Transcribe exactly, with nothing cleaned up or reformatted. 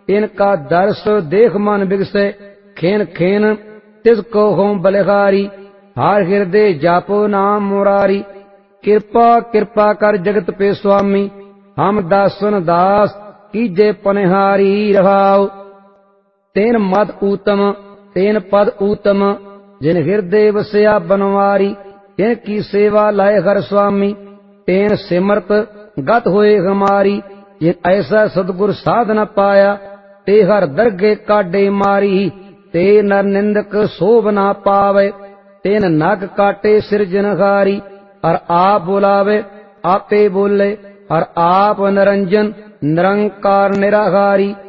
इनका दर्श देख मन बिगसे खेन खेन तिसको हों बलिहारी हार हृदय जापो नाम मुरारी कृपा कृपा कर जगत पे स्वामी हम दासन दास कीजे पनिहारी रहाओ तेन मद ऊतम तेन पद ऊतम जिन हृदय वसया बनवारी तिन की सेवा लाए हर स्वामी तेन सिमरत गत होए हमारी जिन ऐसा सदगुर साध न पाया ते हर दरगे काडे मारी ते नर निंदक शोभ ना पावे तेन नग काटे सिरजनहारी और आप बुलावे आपे बोले और आप निरंजन निरंकार निराहारी